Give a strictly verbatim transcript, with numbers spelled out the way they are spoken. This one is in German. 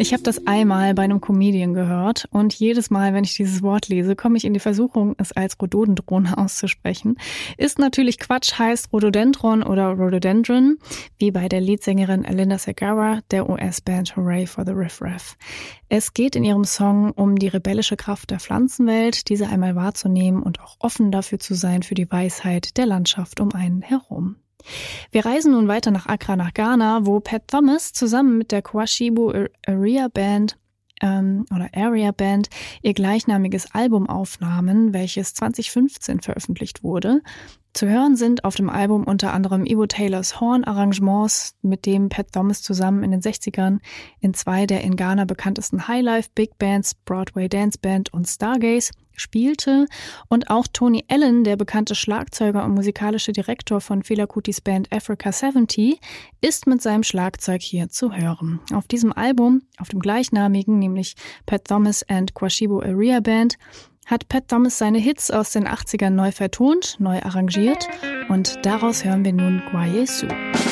Ich habe das einmal bei einem Comedian gehört und jedes Mal, wenn ich dieses Wort lese, komme ich in die Versuchung, es als Rhododendron auszusprechen. Ist natürlich Quatsch, heißt Rhododendron oder Rhododendron, wie bei der Leadsängerin Linda Segarra der U S-Band Hooray for the Riff Raff. Es geht in ihrem Song um die rebellische Kraft der Pflanzenwelt, diese einmal wahrzunehmen und auch offen dafür zu sein für die Weisheit der Landschaft um einen herum. Wir reisen nun weiter nach Accra, nach Ghana, wo Pat Thomas zusammen mit der Kwashibu Area Band ähm, oder Area Band ihr gleichnamiges Album aufnahmen, welches zwanzig fünfzehn veröffentlicht wurde. Zu hören sind auf dem Album unter anderem Ivo Taylors Horn-Arrangements, mit dem Pat Thomas zusammen in den sechzigern in zwei der in Ghana bekanntesten Highlife Big Bands, Broadway Dance Band und Stargaze, spielte, und auch Tony Allen, der bekannte Schlagzeuger und musikalische Direktor von Fela Kutis Band Africa siebzig, ist mit seinem Schlagzeug hier zu hören. Auf diesem Album, auf dem gleichnamigen, nämlich Pat Thomas and Kwashibu Area Band, hat Pat Thomas seine Hits aus den achtzigern neu vertont, neu arrangiert, und daraus hören wir nun Gwayesu.